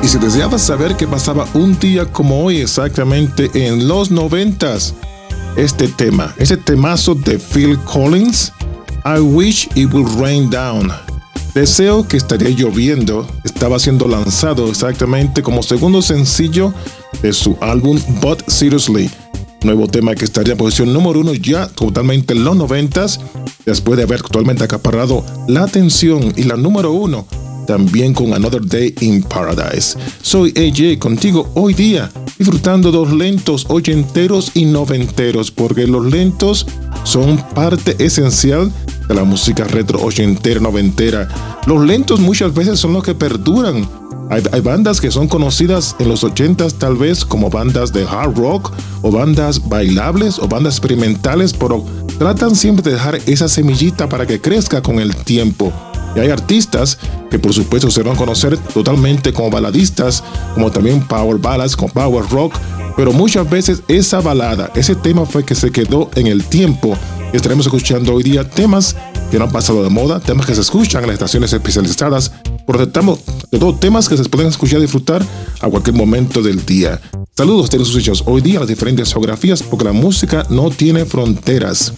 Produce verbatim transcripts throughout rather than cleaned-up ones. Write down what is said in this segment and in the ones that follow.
Y si deseabas saber qué pasaba un día como hoy exactamente en los noventas, este tema, ese temazo de Phil Collins, I Wish It Would Rain Down. Deseo que estaría lloviendo, estaba siendo lanzado exactamente como segundo sencillo de su álbum But Seriously, nuevo tema que estaría en posición número uno ya totalmente en los noventas, después de haber actualmente acaparado la atención y la número uno también con Another Day in Paradise. Soy A J contigo hoy día, disfrutando de los lentos ochenteros y noventeros, porque los lentos son parte esencial de la música retro ochentera, noventera. Los lentos muchas veces son los que perduran. Hay, hay bandas que son conocidas en los ochentas tal vez como bandas de hard rock o bandas bailables o bandas experimentales, pero tratan siempre de dejar esa semillita para que crezca con el tiempo. Y hay artistas que por supuesto se van a conocer totalmente como baladistas, como también power ballads, como power rock, pero muchas veces esa balada, ese tema fue que se quedó en el tiempo. Estaremos escuchando hoy día temas que no han pasado de moda, temas que se escuchan en las estaciones especializadas, pero tratamos de todos temas que se pueden escuchar y disfrutar a cualquier momento del día. Saludos, tenemos sus hechos hoy día las diferentes geografías, porque la música no tiene fronteras.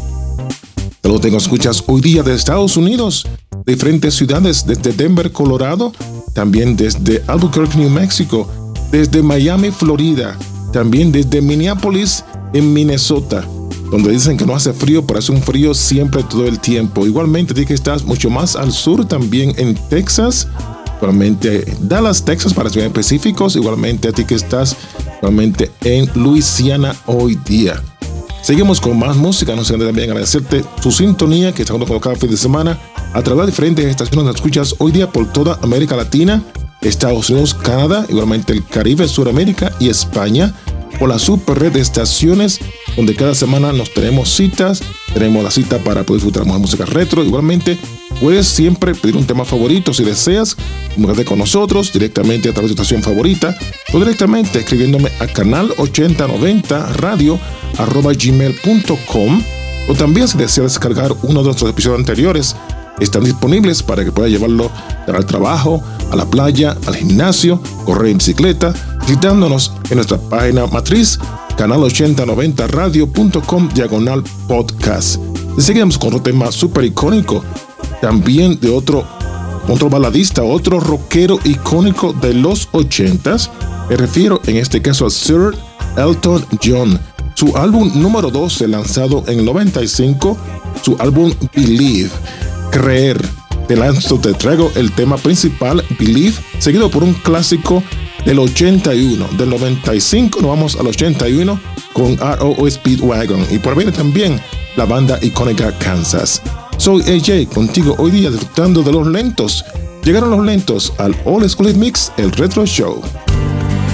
Saludos, tengo escuchas hoy día de Estados Unidos, de diferentes ciudades, desde Denver, Colorado, también desde Albuquerque, New Mexico, desde Miami, Florida, también desde Minneapolis, en Minnesota, donde dicen que no hace frío, pero hace un frío siempre todo el tiempo. Igualmente, ti que estás mucho más al sur, también en Texas, igualmente Dallas, Texas, para ser específicos, igualmente a ti que estás igualmente en Luisiana hoy día. Seguimos con más música, no sé también agradecerte su sintonía que está con cada fin de semana a través de diferentes estaciones de escuchas hoy día por toda América Latina, Estados Unidos, Canadá, igualmente el Caribe, Suramérica y España, por la super red de estaciones donde cada semana nos tenemos citas, tenemos la cita para poder disfrutar más música retro. Igualmente puedes siempre pedir un tema favorito si deseas, comunicarte con nosotros directamente a través de tu estación favorita o directamente escribiéndome a canal ochenta noventa radio arroba gmail punto com, o también si deseas descargar uno de nuestros episodios anteriores, están disponibles para que puedas llevarlo al trabajo, a la playa, al gimnasio, correr en bicicleta, visitándonos en nuestra página matriz canal ochenta noventa radio punto com diagonal podcast. Y seguimos con otro tema súper icónico, también de otro, otro baladista, otro rockero icónico de los ochentas. Me refiero en este caso a Sir Elton John. Su álbum número doce, lanzado en el noventa y cinco, su álbum Believe, Creer. Te lanzo, te traigo el tema principal, Believe, seguido por un clásico del ochenta y uno. Del noventa y cinco nos vamos al ochenta y uno con R O O Speedwagon. Y por viene también la banda icónica Kansas. Soy A J contigo hoy día disfrutando de los lentos. Llegaron los lentos al All School Mix, el Retro Show.